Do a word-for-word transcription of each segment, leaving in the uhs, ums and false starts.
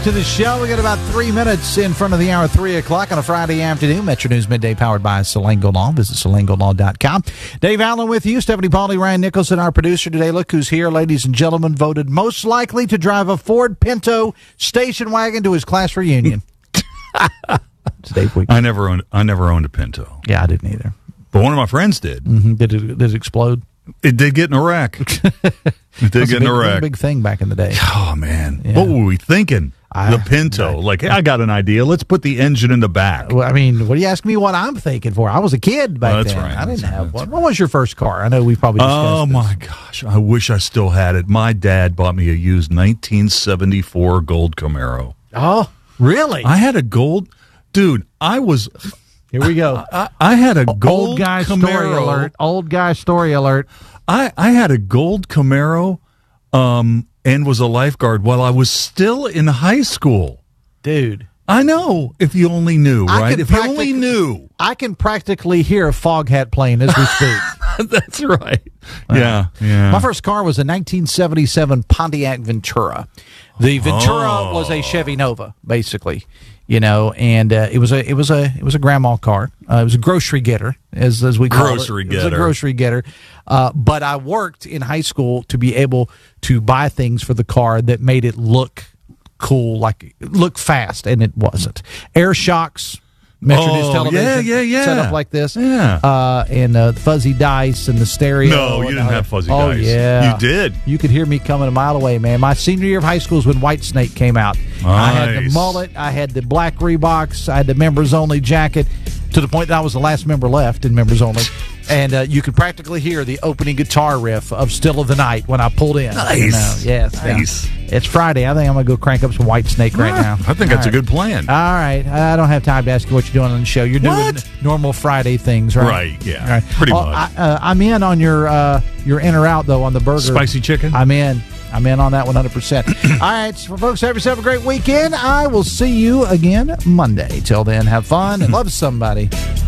To the show, we got about three minutes in front of the hour, three o'clock on a Friday afternoon. Metro News Midday powered by Salango Law. Visit salango law dot com. Dave Allen with you. Stephanie Pauly, Ryan Nicholson, our producer today. Look who's here, ladies and gentlemen. Voted most likely to drive a Ford Pinto station wagon to his class reunion. It's Dave Week. I never owned. I never owned a Pinto. Yeah, I didn't either. But one of my friends did. Mm-hmm. Did it? Did it explode? It did get in a wreck. It did get a in big, a wreck. Big thing back in the day. Oh man, Yeah. what were we thinking? I- the Pinto. right. Like, hey, I got an idea. Let's put the engine in the back. Well, I mean, what do you ask me what I'm thinking for? I was a kid back Oh, that's then. right. I didn't That's- have that's one. What was your first car? I know we probably discussed Oh this. my gosh, I wish I still had it. My dad bought me a used nineteen seventy-four gold Camaro. Oh, really? I had a gold, dude. I was. Here we go. I, I had a gold Old guy Camaro. story alert. Old guy story alert. I, I had a gold Camaro um, and was a lifeguard while I was still in high school. Dude. I know. If you only knew, I right? could If you only practic- knew. I can practically hear a Foghat playing as we speak. That's right. Yeah, yeah. My first car was a nineteen seventy-seven Pontiac Ventura. The Ventura Oh. was a Chevy Nova, basically, you know, and uh, it was a it was a it was a grandma car. Uh, it was a grocery getter, as as we call Grocery it. It was a getter. grocery getter. Uh, but I worked in high school to be able to buy things for the car that made it look cool, like look fast, and it wasn't. Air shocks. Metro News Oh, television, yeah, yeah, yeah. set up like this, Yeah. uh, and uh, fuzzy dice and the stereo. No, you and didn't all have that. fuzzy oh, dice. yeah, You did. You could hear me coming a mile away, man. My senior year of high school is when Whitesnake came out. I had the Nice. mullet, I had the black Reeboks, I had the members only jacket, to the point that I was the last member left in members only. And uh, you could practically hear the opening guitar riff of "Still of the Night" when I pulled in. Nice. You know, yes, Nice. yeah. It's Friday. I think I'm gonna go crank up some Whitesnake right now. I think that's All a good plan. All right. I don't have time to ask you what you're doing on the show. You're doing What? normal Friday things, right? Right, yeah. All right. Pretty Oh, much. I, uh, I'm in on your uh, your in or out, though, on the burger. Spicy chicken? I'm in. I'm in on that one hundred percent. All right. So folks, have yourself a great weekend. I will see you again Monday. Till then, have fun and love somebody.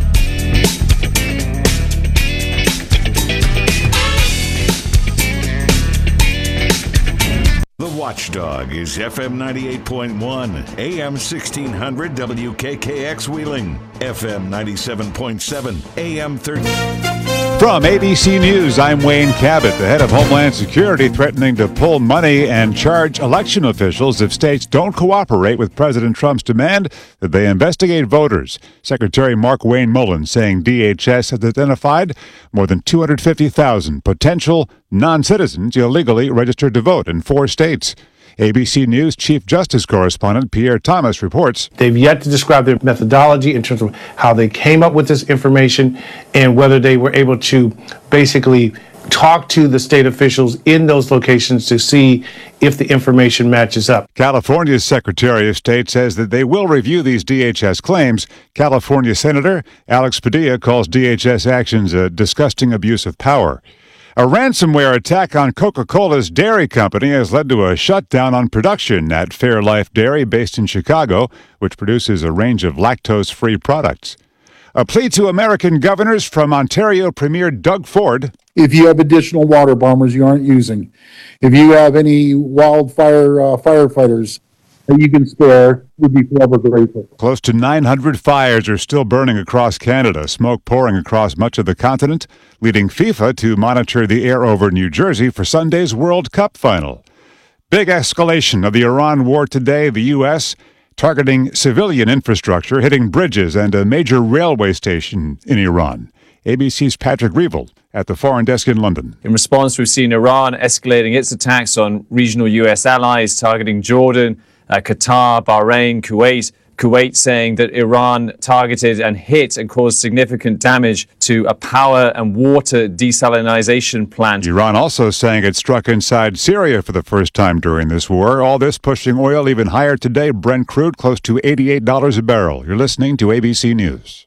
The Watchdog is F M ninety-eight point one, A M sixteen hundred W K K X Wheeling, F M ninety-seven point seven, A M thirty. From A B C News, I'm Wayne Cabot. The head of Homeland Security threatening to pull money and charge election officials if states don't cooperate with President Trump's demand that they investigate voters. Secretary Mark Wayne Mullen saying D H S has identified more than two hundred fifty thousand potential non-citizens illegally registered to vote in four states. A B C News Chief Justice Correspondent Pierre Thomas reports. They've yet to describe their methodology in terms of how they came up with this information and whether they were able to basically talk to the state officials in those locations to see if the information matches up. California's Secretary of State says that they will review these D H S claims. California Senator Alex Padilla calls D H S actions a disgusting abuse of power. A ransomware attack on Coca-Cola's dairy company has led to a shutdown on production at Fairlife Dairy based in Chicago, which produces a range of lactose-free products. A plea to American governors from Ontario Premier Doug Ford. If you have additional water bombers you aren't using, if you have any wildfire uh, firefighters that you can spare, would be forever grateful. Close to nine hundred fires are still burning across Canada, smoke pouring across much of the continent, leading FIFA to monitor the air over New Jersey for Sunday's World Cup final. Big escalation of the Iran war today, the U S targeting civilian infrastructure, hitting bridges and a major railway station in Iran. A B C's Patrick Reevell at the Foreign Desk in London. In response, we've seen Iran escalating its attacks on regional U S allies, targeting Jordan, uh, Qatar, Bahrain, Kuwait. Kuwait saying that Iran targeted and hit and caused significant damage to a power and water desalinization plant. Iran also saying it struck inside Syria for the first time during this war. All this pushing oil even higher today. Brent crude close to eighty-eight dollars a barrel. You're listening to A B C News.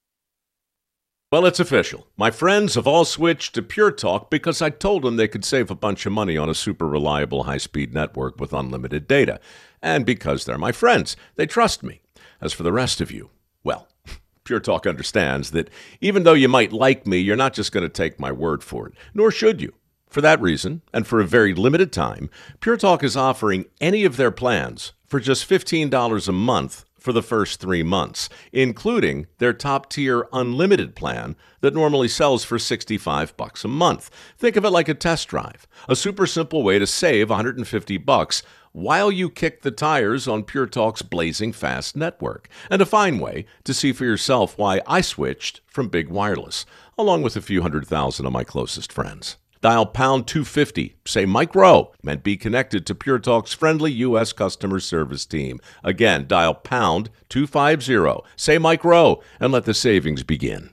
Well, it's official. My friends have all switched to Pure Talk because I told them they could save a bunch of money on a super reliable high-speed network with unlimited data. And because they're my friends, they trust me. As for the rest of you, well, Pure Talk understands that even though you might like me, you're not just going to take my word for it, nor should you. For that reason, and for a very limited time, Pure Talk is offering any of their plans for just fifteen dollars a month for the first three months, including their top-tier unlimited plan that normally sells for sixty-five bucks a month. Think of it like a test drive, a super simple way to save one hundred fifty bucks while you kick the tires on Pure Talk's blazing fast network, and a fine way to see for yourself why I switched from big wireless, along with a few hundred thousand of my closest friends. Dial pound two fifty, say Mike Rowe, and be connected to Pure Talk's friendly U S customer service team. Again, dial pound two fifty, say Mike Rowe, and let the savings begin.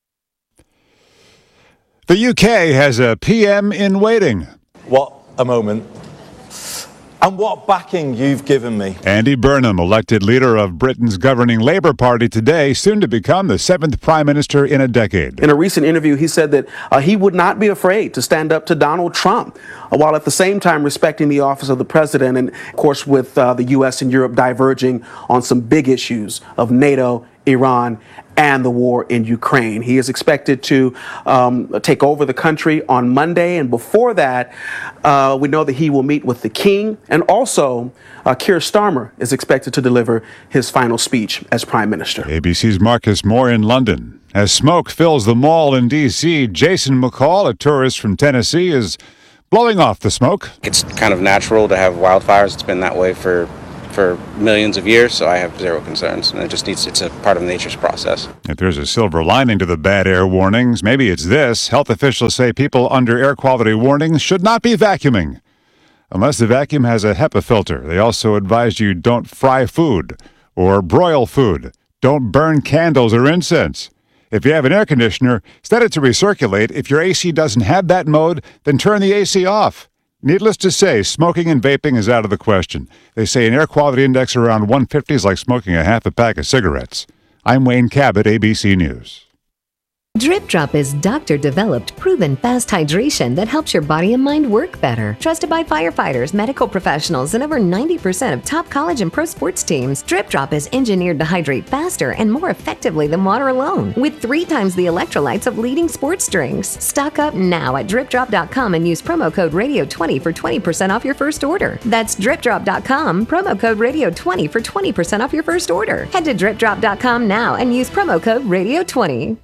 The U K has a P M in waiting. What a moment. And what backing you've given me. Andy Burnham, elected leader of Britain's governing Labour Party today, soon to become the seventh Prime Minister in a decade. In a recent interview, he said that uh, he would not be afraid to stand up to Donald Trump, uh, while at the same time respecting the office of the president, and of course with uh, the U S and Europe diverging on some big issues of NATO, Iran, and the war in Ukraine. He is expected to um, take over the country on Monday, and before that, uh, we know that he will meet with the king, and also uh, Keir Starmer is expected to deliver his final speech as Prime Minister. A B C's Marcus Moore in London. As smoke fills the mall in D C, Jason McCall, a tourist from Tennessee, is blowing off the smoke. It's kind of natural to have wildfires. It's been that way for for millions of years, so I have zero concerns, and it just needs, it's a part of nature's process. If there's a silver lining to the bad air warnings, maybe it's this. Health officials say people under air quality warnings should not be vacuuming unless the vacuum has a HEPA filter. They also advise you don't fry food or broil food. Don't burn candles or incense. If you have an air conditioner, set it to recirculate. If your A C doesn't have that mode, then turn the A C off. Needless to say, smoking and vaping is out of the question. They say an air quality index around one fifty is like smoking a half a pack of cigarettes. I'm Wayne Cabot, A B C News. Drip Drop is doctor-developed, proven fast hydration that helps your body and mind work better. Trusted by firefighters, medical professionals, and over ninety percent of top college and pro sports teams, Drip Drop is engineered to hydrate faster and more effectively than water alone, with three times the electrolytes of leading sports drinks. Stock up now at drip drop dot com and use promo code radio twenty for twenty percent off your first order. That's drip drop dot com, promo code radio twenty for twenty percent off your first order. Head to drip drop dot com now and use promo code radio twenty.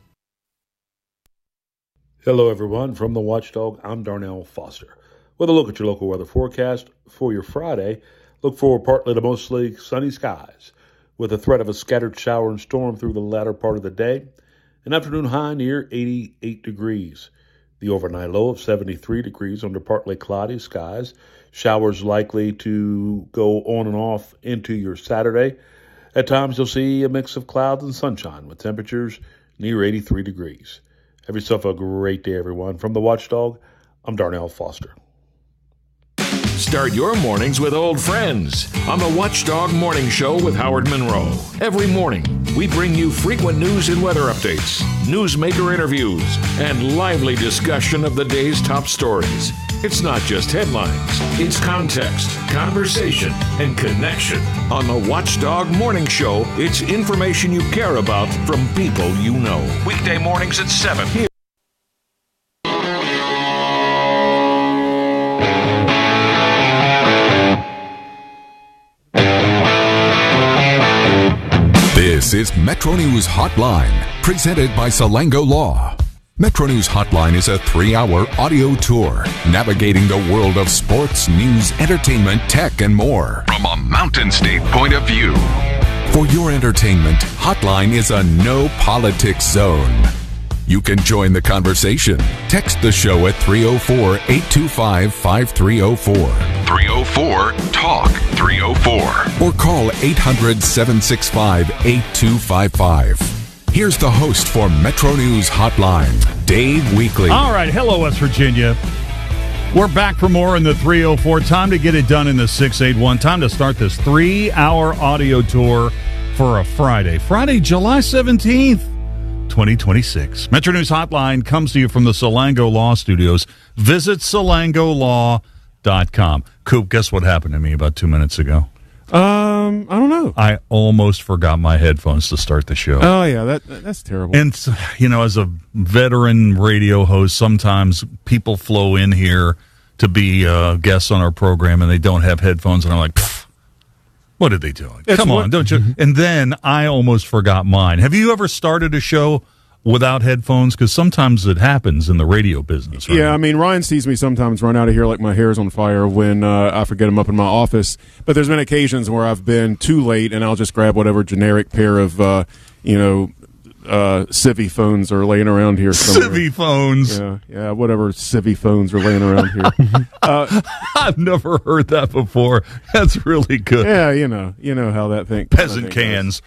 Hello, everyone. From the Watchdog, I'm Darnell Foster. With a look at your local weather forecast for your Friday, look for partly to mostly sunny skies with a threat of a scattered shower and storm through the latter part of the day. An afternoon high near eighty-eight degrees. The overnight low of seventy-three degrees under partly cloudy skies. Showers likely to go on and off into your Saturday. At times, you'll see a mix of clouds and sunshine with temperatures near eighty-three degrees. Have yourself a great day, everyone. From the Watchdog, I'm Darnell Foster. Start your mornings with old friends on the Watchdog Morning Show with Howard Monroe. Every morning, we bring you frequent news and weather updates, newsmaker interviews, and lively discussion of the day's top stories. It's not just headlines, it's context, conversation, and connection. On the Watchdog Morning Show, it's information you care about from people you know. Weekday mornings at seven. Here. This is Metro News Hotline, presented by Salango Law. Metro News Hotline is a three-hour audio tour navigating the world of sports, news, entertainment, tech, and more from a Mountain State point of view. For your entertainment, Hotline is a no-politics zone. You can join the conversation. Text the show at three oh four, eight two five, five three oh four. three oh four, talk three oh four. Or call eight hundred, seven six five, eight two five five. Here's the host for Metro News Hotline, Dave Weekley. All right, hello, West Virginia. We're back for more in the three oh four. Time to get it done in the six eighty-one. Time to start this three-hour audio tour for a Friday. Friday, July seventeenth, twenty twenty-six. Metro News Hotline comes to you from the Salango Law Studios. Visit salango law dot com. Coop, guess what happened to me about two minutes ago? Um... Um, I don't know. I almost forgot my headphones to start the show. Oh yeah, that that's terrible. And you know, as a veteran radio host, sometimes people flow in here to be uh, guests on our program, and they don't have headphones, and I'm like, what are they doing? That's Come what- on, don't you? And then I almost forgot mine. Have you ever started a show without headphones? Because sometimes it happens in the radio business, right? Yeah, I mean, Ryan sees me sometimes run out of here like my hair's on fire when uh, I forget them up in my office. But there's been occasions where I've been too late, and I'll just grab whatever generic pair of, uh, you know, uh, Civi phones are laying around here somewhere. Civi phones. Yeah, yeah, whatever Civi phones are laying around here. uh, I've never heard that before. That's really good. yeah, you know, you know how that thing. Peasant cans.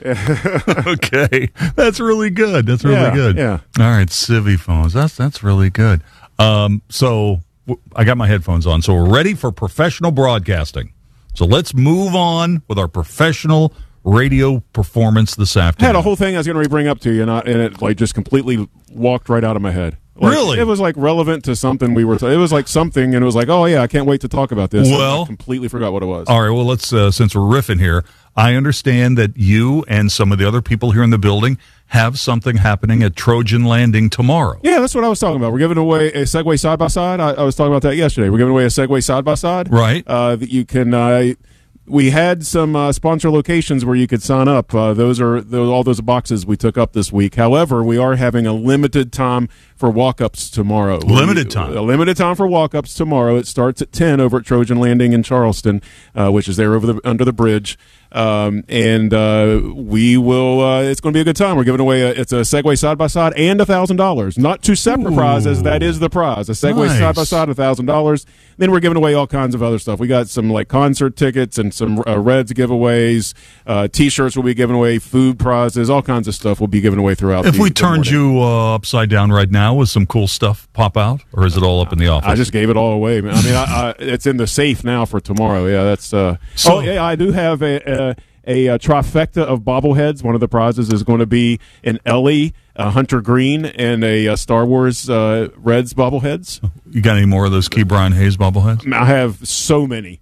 Okay, that's really good. That's really Yeah, good. yeah. All right, Civi phones. That's that's really good. Um, so w- I got my headphones on. So we're ready for professional broadcasting. So let's move on with our professional radio performance this I afternoon. had a whole thing I was going to bring up to you, and, I, and it like just completely walked right out of my head. Like, Really? It was like relevant to something we were. T- it was like something, and it was like, oh yeah, I can't wait to talk about this. And Well- I completely forgot what it was. All right, well, let's, uh, since we're riffing here, I understand that you and some of the other people here in the building have something happening at Trojan Landing tomorrow. Yeah, that's what I was talking about. We're giving away a Segway side by side. I I was talking about that yesterday. We're giving away a Segway side by side. Right. Uh, that you can. Uh, we had some uh, sponsor locations where you could sign up. Uh, those are those, all those boxes we took up this week. However, we are having a limited time for walk-ups tomorrow. Limited We- time. A limited time for walk-ups tomorrow. It starts at ten over at Trojan Landing in Charleston, uh, which is there over the under the bridge. Um, and uh, we will. Uh, it's going to be a good time. We're giving away. A, it's a Segway side by side and a thousand dollars. Not two separate prizes. That is the prize. A Segway Nice. side by side, a thousand dollars. Then we're giving away all kinds of other stuff. We got some like concert tickets and some uh, Reds giveaways. Uh, T-shirts will be given away. Food prizes. All kinds of stuff will be given away throughout. If the, we the turned morning. you uh, upside down right now, with some cool stuff pop out, or is it all up in the office? I just gave it all away, man. I mean, I, I, it's in the safe now for tomorrow. Yeah, that's. Uh, So- oh, yeah, I do have a, a, a, a trifecta of bobbleheads. One of the prizes is going to be an Ellie, a Hunter Green, and a, uh Star Wars uh, Reds bobbleheads. You got any more of those Key Brian Hayes bobbleheads? I have so many,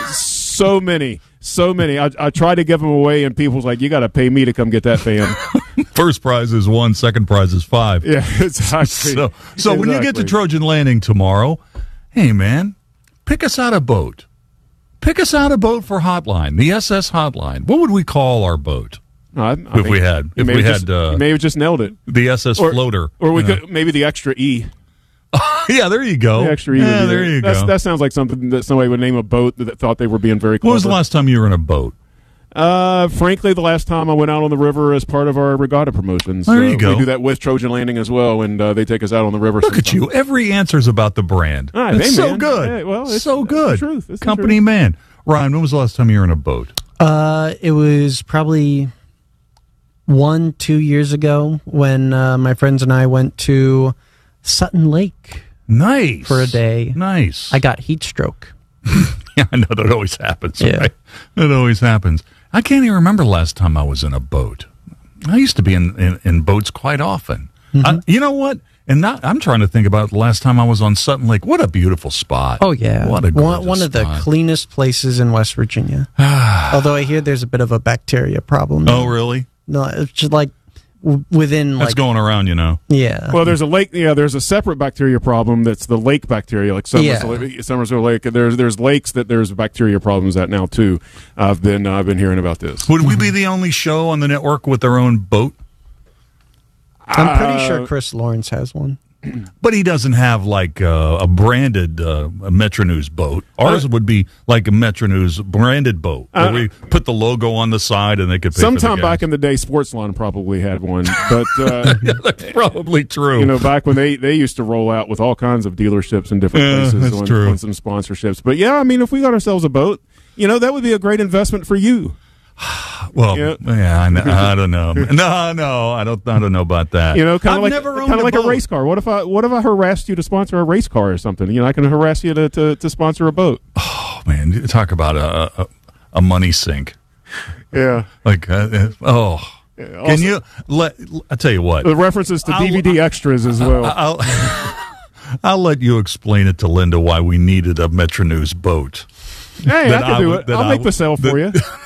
so many, so many. I, I try to give them away, and people's like, "You got to pay me to come get that, fam." First prize is one, second prize is five. Yeah, exactly. So, so when you get to Exactly. Trojan Landing tomorrow, hey man, pick us out a boat. Pick us out a boat for Hotline, the S S Hotline. What would we call our boat? I, I if think we had, you if may we have had, just, uh, you may have just nailed it. the S S Or- Floater, Or we you know. could maybe the extra E. Yeah, there you go. The extra E. Yeah, would be there you That's, go. That sounds like something that somebody would name a boat that thought they were being very clever. When was the last time you were in a boat? Uh, frankly, the last time I went out on the river as part of our regatta promotions. There Uh, you go. We do that with Trojan Landing as well, and uh, they take us out on the river. Look at you. Every answer's about the brand. All right, it's hey, so man. good. Hey, well, it's- so it's good. the truth. It's the Company truth. man. Ryan, when was the last time you were in a boat? Uh, it was probably one, two years ago when uh, my friends and I went to Sutton Lake. Nice. For a day. Nice. I got heat stroke. Yeah, I know that always happens. Yeah. Right? That always happens. I can't even remember the last time I was in a boat. I used to be in, in, in boats quite often. Mm-hmm. I, you know what? And not, I'm trying to think about the last time I was on Sutton Lake. What a beautiful spot. Oh, yeah. What a one, gorgeous one of the spot. cleanest places in West Virginia. Although I hear there's a bit of a bacteria problem. Oh, really? No, it's just like w- within That's like going around, you know. yeah. Well, there's a lake. Yeah, there's a separate bacteria problem. That's the lake bacteria, like Summersville, Summersville Lake. There's there's lakes that there's bacteria problems at now too. I've been uh, I've been hearing about this. Would we be the only show on the network with their own boat? I'm pretty Uh, sure Chris Lawrence has one. But he doesn't have like uh, a branded uh, a Metro News boat. Ours would be like a Metro News branded boat where Uh, we put the logo on the side and they could pay for the Sometime gas. back in the day, Sportsline probably had one, but uh, Yeah, that's probably true. you know, back when they, they used to roll out with all kinds of dealerships in different Yeah, places that's on, true. on some sponsorships. But yeah, I mean, if we got ourselves a boat, you know, that would be a great investment for you. Well, Yeah. yeah, I, know, I don't know. No, no, I don't. I don't know about that. You know, kind I've of like never owned kind of like a boat. race car. What if I what if I harassed you to sponsor a race car or something? You know, I can harass you to to, to sponsor a boat. Oh man, you talk about a a, a money sink. Yeah. Like uh, uh, oh, also- can you let? I tell you what. The references to I'll- D V D extras as well. I'll, I'll let you explain it to Linda why we needed a Metro News boat. Hey, that I can I do would- it. that I'll I make would- the sale for you.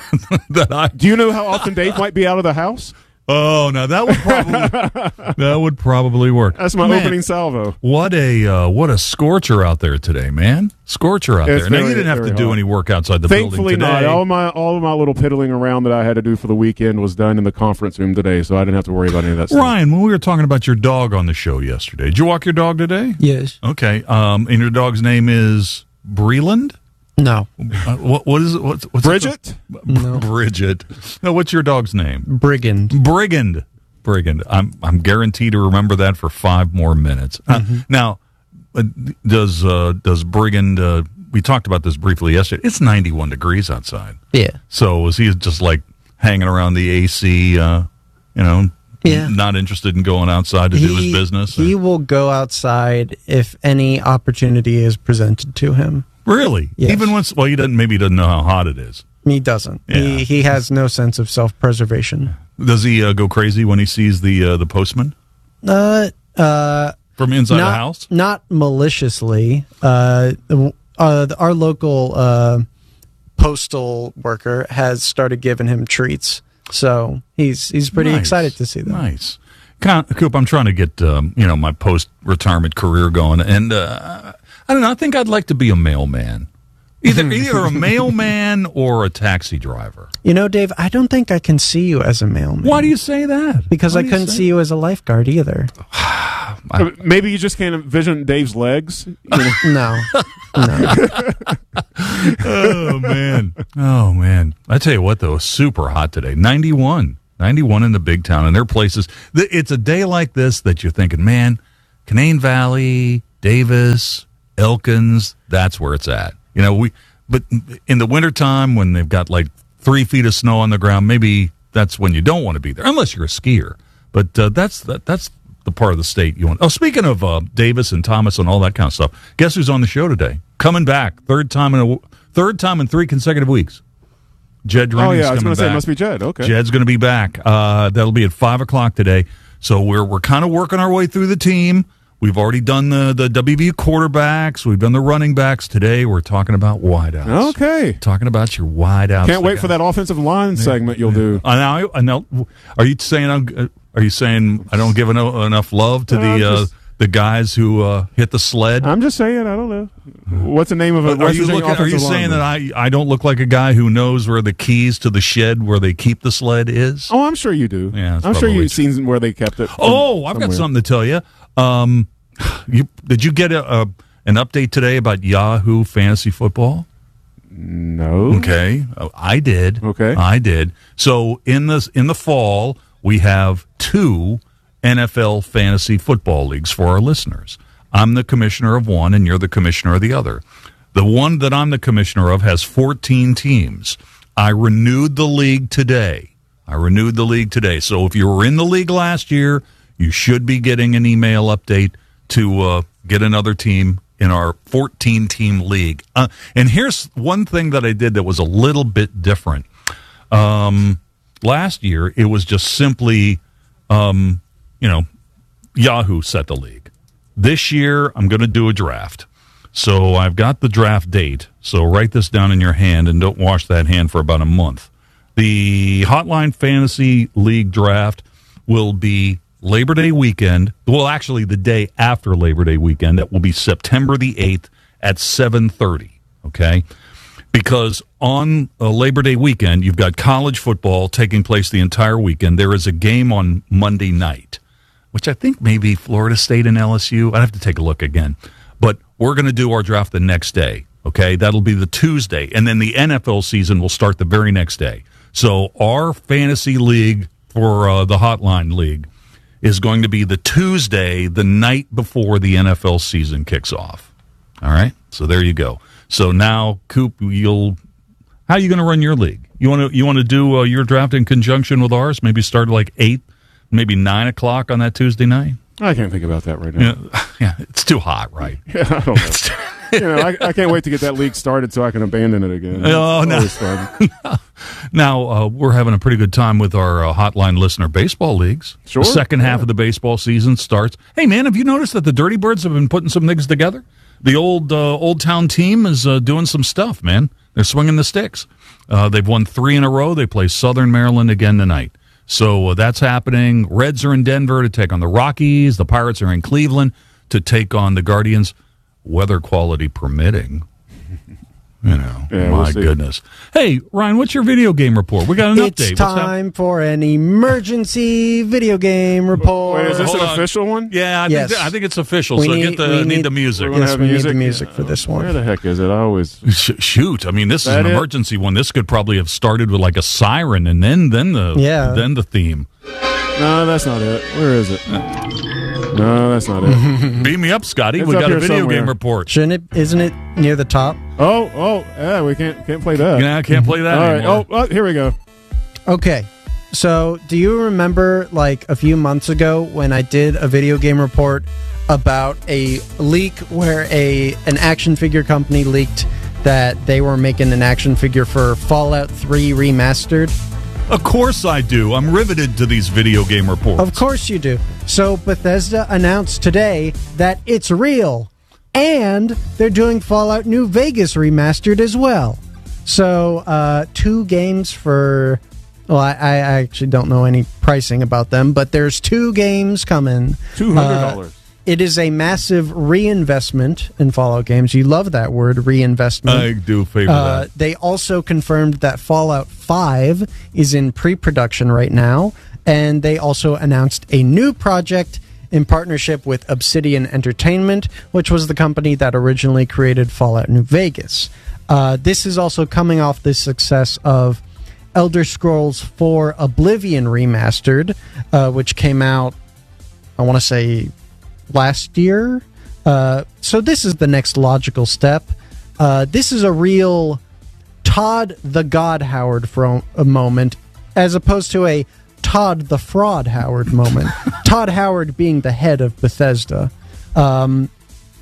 that I. Do you know how often Dave might be out of the house? Oh, no, that would probably that would probably work. That's my Man, opening salvo. What a uh, what a scorcher out there today, man! Scorcher out It's there. Now very- you didn't have to very do hot. any work outside the Thankfully building today. not. All my all of my little piddling around that I had to do for the weekend was done in the conference room today, so I didn't have to worry about any of that stuff. Ryan, when we were talking about your dog on the show yesterday, did you walk your dog today? Yes. Okay. Um, and your dog's name is Breland? No. Uh, what what is it? What's, what's Bridget? It no. Bridget. No, what's your dog's name? Brigand. Brigand. Brigand. I'm I'm guaranteed to remember that for five more minutes. Mm-hmm. Uh, now, uh, does uh, does Brigand? Uh, we talked about this briefly yesterday. It's ninety-one degrees outside. Yeah. So is he just like hanging around the A C? Uh, you know, Yeah. not interested in going outside to do his business. He will go outside if any opportunity is presented to him. Really? Yes. Even once? Well, he doesn't. Maybe he doesn't know how hot it is. He doesn't. Yeah. He he has no sense of self-preservation. Does he uh, go crazy when he sees the uh, the postman Uh, uh, from inside not, the house? Not maliciously. Uh, uh, our local uh, postal worker has started giving him treats, so he's he's pretty Nice. excited to see them. Nice. Con- Coop, I'm trying to get um, you know my post retirement career going, and uh, I don't know. I think I'd like to be a mailman, either either a mailman or a taxi driver. You know, Dave, I don't think I can see you as a mailman. Why do you say that? Because Why I do you couldn't say see you as a lifeguard either. Uh, Maybe you just can't envision Dave's legs. You know? No. No. Oh man, oh man! I tell you what, though, super hot today. ninety-one, ninety-one in the big town, and there are places. th- It's a day like this that you're thinking, man, Canaan Valley, Davis, Elkins, that's where it's at. You know, we. But in the wintertime, when they've got like three feet of snow on the ground, maybe that's when you don't want to be there, unless you're a skier. But uh, that's that, that's the part of the state you want. Oh, speaking of uh, Davis and Thomas and all that kind of stuff, guess who's on the show today? Coming back, third time in a third time in three consecutive weeks. Jed Drinning's Oh yeah, I was coming going to say it back. must be Jed. Okay. Jed's going to be back. Uh, that'll be at five o'clock today. So we're we're kind of working our way through the team. We've already done the the W V U quarterbacks. We've done the running backs. Today we're talking about wideouts. Okay. Talking about your wideouts. Can't wait for that offensive line segment you'll do. I know. I know. Are you saying? I'm, are you saying I don't give eno- enough love to No, I'm the uh, just- the guys who uh, hit the sled? I'm just saying. I don't know. What's the name of a Are West you, Virginia looking, are you offensive saying lineman? that I I don't look like a guy who knows where the keys to the shed where they keep the sled is? Oh, I'm sure you do. Yeah, it's I'm sure probably you've seen where they kept it. from Oh, I've got somewhere. something to tell you. Um, you did you get a, a an update today about Yahoo Fantasy Football? No. Okay, Oh, I did. Okay. I did. So in this in the fall, we have two N F L fantasy football leagues for our listeners. I'm the commissioner of one, and you're the commissioner of the other. The one that I'm the commissioner of has fourteen teams. I renewed the league today. I renewed the league today. So if you were in the league last year, you should be getting an email update to uh, get another team in our fourteen-team league. Uh, and here's one thing that I did that was a little bit different. Um, last year, it was just simply, um, you know, Yahoo set the league. This year, I'm going to do a draft. So I've got the draft date. So write this down in your hand and don't wash that hand for about a month. The Hotline Fantasy League draft will be Labor Day weekend. Well, actually, the day after Labor Day weekend. That will be September the eighth at seven thirty, okay? Because on uh, Labor Day weekend, you've got college football taking place the entire weekend. There is a game on Monday night, which I think maybe Florida State and L S U. I'd have to take a look again. But we're going to do our draft the next day, okay? That'll be the Tuesday. And then the N F L season will start the very next day. So our fantasy league for uh, the Hotline League is going to be the Tuesday, the night before the N F L season kicks off. All right? So there you go. So now, Coop, you'll how are you going to run your league? You want to you want to do uh, your draft in conjunction with ours? Maybe start at like eight, maybe nine o'clock on that Tuesday night. I can't think about that right now. Yeah, yeah it's too hot, right? Yeah, I don't know. you know, I, I can't wait to get that league started so I can abandon it again. Oh, no. Always fun. Now, uh, we're having a pretty good time with our uh, Hotline Listener Baseball Leagues. Sure, The second half yeah. of the baseball season starts. Hey, man, have you noticed that the Dirty Birds have been putting some things together? The old uh, Old Town team is uh, doing some stuff, man. They're swinging the sticks. Uh, they've won three in a row. They play Southern Maryland again tonight. So uh, that's happening. Reds are in Denver to take on the Rockies. The Pirates are in Cleveland to take on the Guardians, weather quality permitting. You know, Yeah, my we'll see. goodness. Hey, Ryan, what's your video game report? We got an It's update. What's hap- time for an emergency video game report. Wait, is this Hold an on. official one? Yeah, I, Yes. think, I think it's official. We so need- get the we need, need- the music. We're gonna Yes, have we music? need the music for this one. Where the heck is it? I always. Sh- Shoot, I mean, this is That an it? emergency one. This could probably have started with like a siren, and then then the Yeah. then the theme. No, that's not it. Where is it? No, that's not it. Beam me up, Scotty. It's We up got a here video somewhere. game report. Shouldn't it? Isn't it near the top? Oh, oh, yeah, we can't can't play that. Yeah, I can't play that All right. anymore. Oh, oh, here we go. Okay. So, do you remember like a few months ago when I did a video game report about a leak where a an action figure company leaked that they were making an action figure for Fallout three Remastered? Of course I do. I'm riveted to these video game reports. Of course you do. So Bethesda announced today that it's real, and they're doing Fallout New Vegas Remastered as well. So uh, two games for. Well, I, I actually don't know any pricing about them, but there's two games coming. Two hundred dollars. Uh, it is a massive reinvestment in Fallout games. You love that word, reinvestment. I do favor Uh, that. they also confirmed that Fallout five is in pre-production right now, and they also announced a new project in partnership with Obsidian Entertainment, which was the company that originally created Fallout New Vegas. Uh, this is also coming off the success of Elder Scrolls four Oblivion Remastered, uh, which came out, I want to say, last year. Uh, so this is the next logical step. Uh, this is a real Todd the God Howard fro- a moment, as opposed to a Todd the Fraud Howard moment. Todd Howard being the head of Bethesda. Um,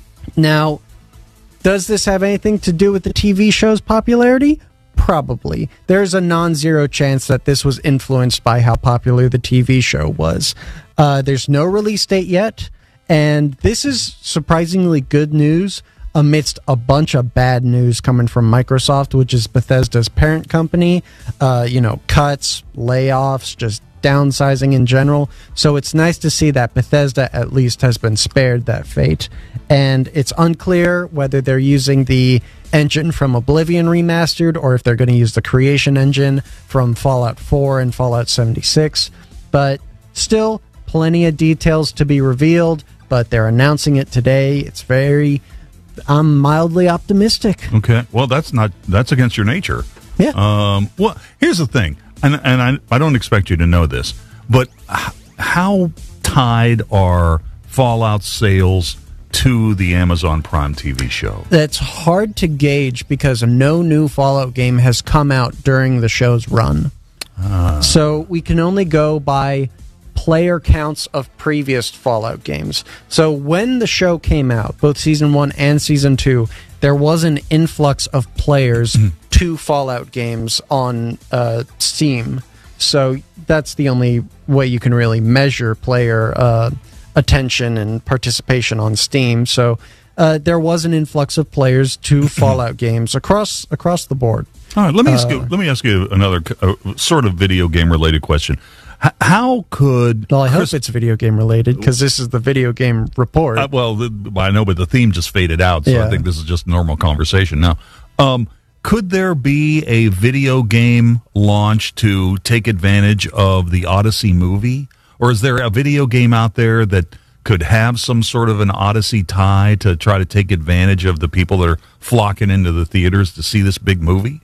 now, does this have anything to do with the T V show's popularity? Probably. There's a non-zero chance that this was influenced by how popular the T V show was. Uh, there's no release date yet, and this is surprisingly good news amidst a bunch of bad news coming from Microsoft, which is Bethesda's parent company. Uh, you know, cuts, layoffs, just downsizing in general. So it's nice to see that Bethesda at least has been spared that fate. And it's unclear whether they're using the engine from Oblivion Remastered or if they're going to use the Creation engine from Fallout four and Fallout seventy-six. But still, plenty of details to be revealed, but they're announcing it today. It's very... I'm mildly optimistic. Okay. Well, that's not that's against your nature. Yeah. Um, well, here's the thing, and and I I don't expect you to know this, but h- how tied are Fallout sales to the Amazon Prime T V show? That's hard to gauge because no new Fallout game has come out during the show's run. Ah. So we can only go by player counts of previous Fallout games. So when the show came out, both season one and season two, there was an influx of players to Fallout games on uh, Steam. So that's the only way you can really measure player uh, attention and participation on Steam. So uh, there was an influx of players to Fallout games across across the board. All right, let me ask Uh, you. Let me ask you another uh, sort of video game related question. H- how could? Well, I Chris- hope it's video game related because this is the video game report. Uh, well, the, I know, but the theme just faded out, so I Yeah. think this is just normal conversation now. Um, could there be a video game launch to take advantage of the Odyssey movie, or is there a video game out there that could have some sort of an Odyssey tie to try to take advantage of the people that are flocking into the theaters to see this big movie?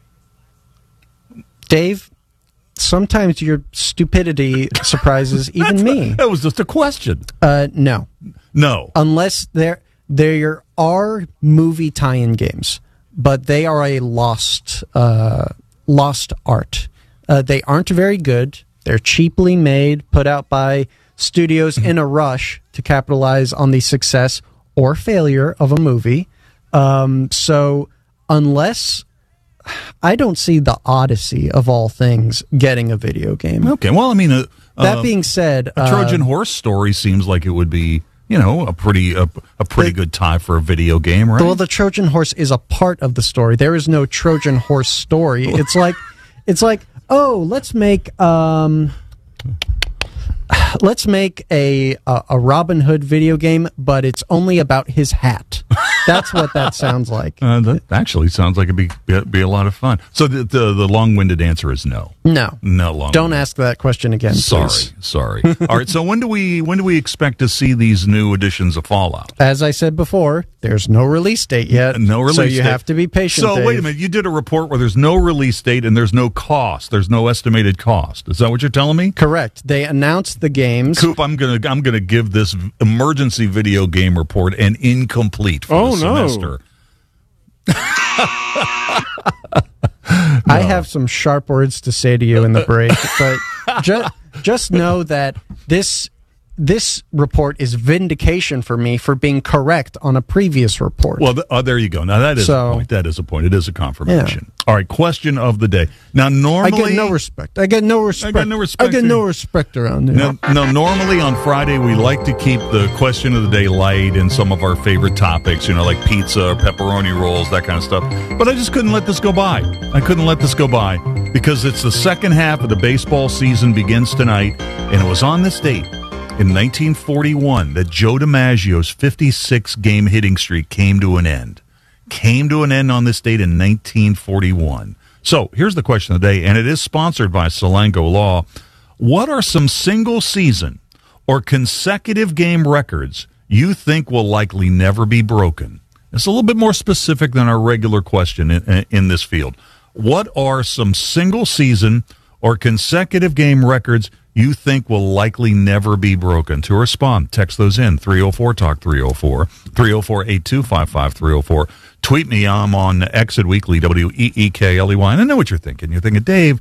Dave, sometimes your stupidity surprises even me. That was just a question. Uh, no, no. Unless there there are movie tie-in games, but they are a lost uh, lost art. Uh, they aren't very good. They're cheaply made, put out by studios in a rush to capitalize on the success or failure of a movie. Um, so unless I don't see the Odyssey of all things getting a video game. Okay, well, I mean, uh, that uh, being said, a Trojan uh, horse story seems like it would be, you know, a pretty a, a pretty The- good tie for a video game, right? Well, the Trojan horse is a part of the story. There is no Trojan horse story. It's like, it's like, oh, let's make, um, let's make a, a a Robin Hood video game, but it's only about his hat. That's what that sounds like. Uh, that actually sounds like it'd be be, be a lot of fun. So the the, the long-winded answer is no. No, no long. Don't ask that question again. Sorry, please. sorry. All right. So when do we when do we expect to see these new editions of Fallout? As I said before, there's no release date yet. No release so you date. have to be patient. So Dave. wait a minute. You did a report where there's no release date and there's no cost. There's no estimated cost. Is that what you're telling me? Correct. They announced the games. Coop, I'm gonna I'm gonna give this emergency video game report an incomplete for Oh, the no. semester. I have some sharp words to say to you in the break, but just just know that this this report is vindication for me for being correct on a previous report. Well, th- oh, there you go. Now that is So- a point. That is a point. It is a confirmation. All right. Question of the day. Now, normally I get no respect. I get no respect. I get no respect. I get no respect around here. No, no, normally on Friday we like to keep the question of the day light and some of our favorite topics, you know, like pizza, pepperoni rolls, that kind of stuff. But I just couldn't let this go by. I couldn't let this go by because it's the second half of the baseball season begins tonight, and it was on this date in nineteen forty-one that Joe DiMaggio's fifty-six game hitting streak came to an end. Came to an end on this date in nineteen forty-one. So here's the question of the day, and it is sponsored by Salango Law. What are some single season or consecutive game records you think will likely never be broken? It's a little bit more specific than our regular question in, in this field. What are some single season or consecutive game records you think will likely never be broken? To respond, text those in, three oh four talk three oh four, three oh four, eight two five five, three oh four. Tweet me, I'm on Exit Weekly, W E E K L E Y. And I know what you're thinking. You're thinking, Dave,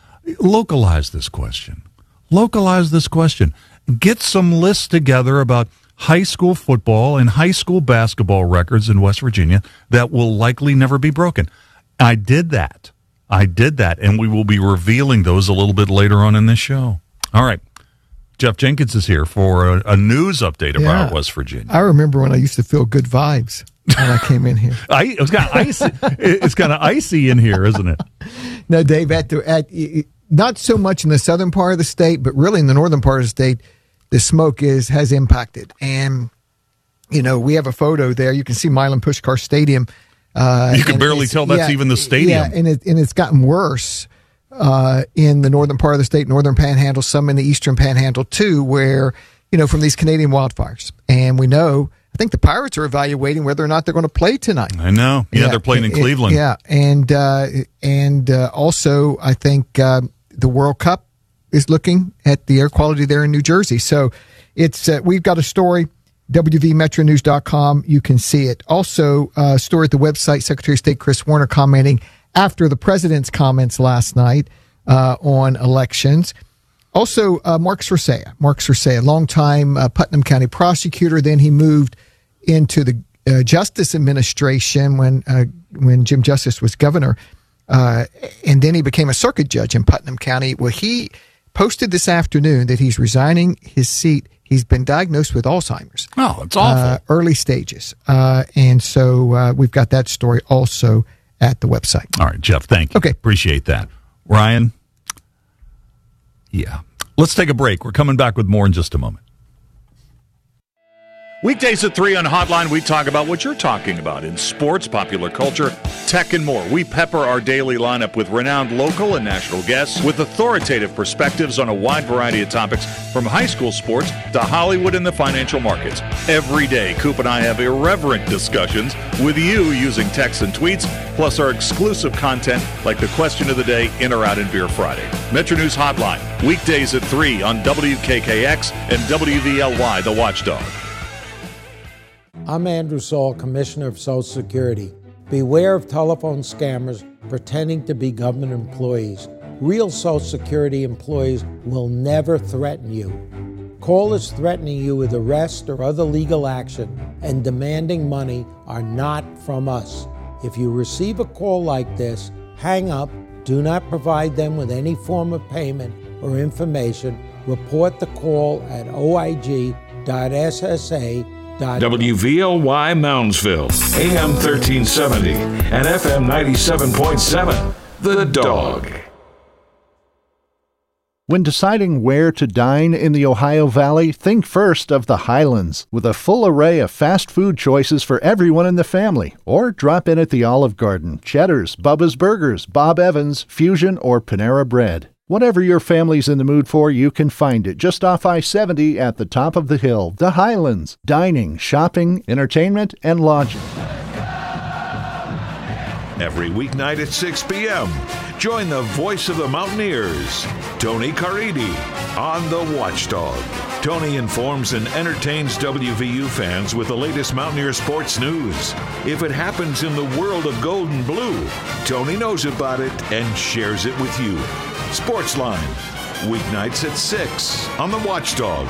localize this question. Localize this question. Get some lists together about high school football and high school basketball records in West Virginia that will likely never be broken. I did that. I did that, and we will be revealing those a little bit later on in this show. All right. Jeff Jenkins is here for a, a news update about Yeah. West Virginia. I remember when I used to feel good vibes when I came in here. I, it's got icy. It's kind of icy in here, isn't it? No, Dave, at the, at, not so much in the southern part of the state, but really in the northern part of the state, the smoke is has impacted. And, you know, we have a photo there. You can see Milan Puskar Stadium. Uh, You can and barely it's- tell that's yeah, even the stadium. Yeah, and, it, and it's gotten worse uh, in the northern part of the state, northern panhandle, some in the eastern panhandle too, where, you know, from these Canadian wildfires. And we know, I think the Pirates are evaluating whether or not they're going to play tonight. I know. Yeah, they're playing in it- Cleveland. Yeah, and uh, and uh, also I think uh, the World Cup is looking at the air quality there in New Jersey. So it's uh, we've got a story, W V metro news dot com. You can see it. Also, a uh, story at the website, Secretary of State Chris Warner commenting after the president's comments last night uh, on elections. Also, uh, Mark Circea. Mark Circea, longtime uh, Putnam County prosecutor. Then he moved into the uh, Justice Administration when uh, when Jim Justice was governor, uh, and then he became a circuit judge in Putnam County. Well, he posted this afternoon that he's resigning his seat. He's been diagnosed with Alzheimer's. Oh, it's awful. Uh, early stages. Uh, and so uh, we've got that story also at the website. All right, Jeff, thank you. Okay. Appreciate that. Ryan? Yeah. Let's take a break. We're coming back with more in just a moment. Weekdays at three on Hotline, we talk about what you're talking about in sports, popular culture, tech, and more. We pepper our daily lineup with renowned local and national guests with authoritative perspectives on a wide variety of topics, from high school sports to Hollywood and the financial markets. Every day, Coop and I have irreverent discussions with you using texts and tweets, plus our exclusive content like the question of the day, In or Out in Beer Friday. Metro News Hotline, weekdays at three on W K K X and W V L Y, The Watchdog. I'm Andrew Saul, Commissioner of Social Security. Beware of telephone scammers pretending to be government employees. Real Social Security employees will never threaten you. Callers threatening you with arrest or other legal action and demanding money are not from us. If you receive a call like this, hang up, do not provide them with any form of payment or information, report the call at O I G dot s s a dot com. W V L Y Moundsville, A M thirteen seventy and F M ninety-seven point seven. The Dog. When deciding where to dine in the Ohio Valley, think first of the Highlands, with a full array of fast food choices for everyone in the family. Or drop in at the Olive Garden, Cheddar's, Bubba's Burgers, Bob Evans, Fusion, or Panera Bread. Whatever your family's in the mood for, you can find it just off I seventy at the top of the hill. The Highlands. Dining, shopping, entertainment, and lodging. Every weeknight at six p.m., join the voice of the Mountaineers, Tony Caridi, on The Watchdog. Tony informs and entertains W V U fans with the latest Mountaineer sports news. If it happens in the world of gold and blue, Tony knows about it and shares it with you. Sportsline, weeknights at six on The Watchdog.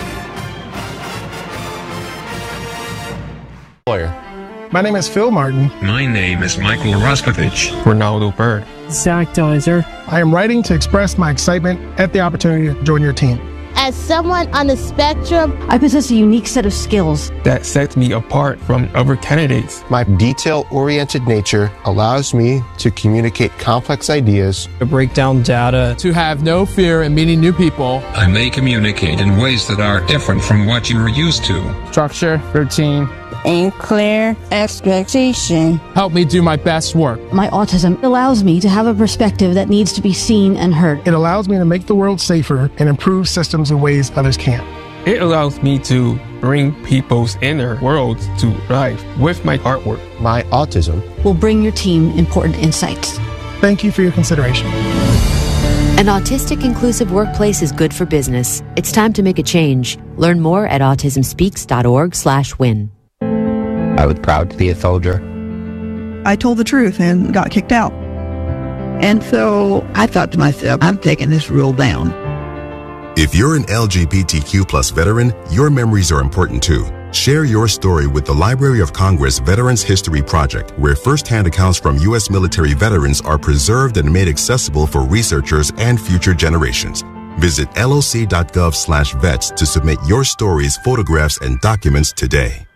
Lawyer. My name is Phil Martin. My name is Michael Raskovich. Ronaldo Bird. Zach Deiser. I am writing to express my excitement at the opportunity to join your team. As someone on the spectrum, I possess a unique set of skills that sets me apart from other candidates. My detail-oriented nature allows me to communicate complex ideas, to break down data, to have no fear in meeting new people. I may communicate in ways that are different from what you are used to. Structure, routine, and clear expectation help me do my best work. My autism allows me to have a perspective that needs to be seen and heard. It allows me to make the world safer and improve systems in ways others can't. It allows me to bring people's inner worlds to life with my artwork. My autism will bring your team important insights. Thank you for your consideration. An autistic inclusive workplace is good for business. It's time to make a change. Learn more at autism speaks dot org slash win. I was proud to be a soldier. I told the truth and got kicked out. And so I thought to myself, I'm taking this rule down. If you're an L G B T Q plus veteran, your memories are important too. Share your story with the Library of Congress Veterans History Project, where firsthand accounts from U S military veterans are preserved and made accessible for researchers and future generations. Visit L O C dot gov slash vets to submit your stories, photographs, and documents today.